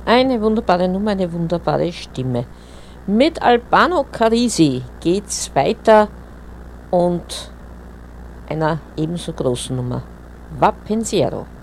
Eine wunderbare Nummer, eine wunderbare Stimme. Mit Albano Carisi geht's weiter und einer ebenso großen Nummer. Va Pensiero.